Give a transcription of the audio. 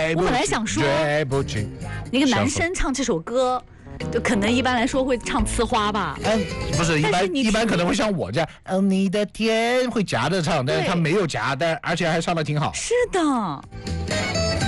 我本来想说，那个男生唱这首歌，就可能一般来说会唱呲花吧。 不是一般可能会像我这样，你的天会夹着唱，但是他没有夹，而且还唱得挺好。 是的。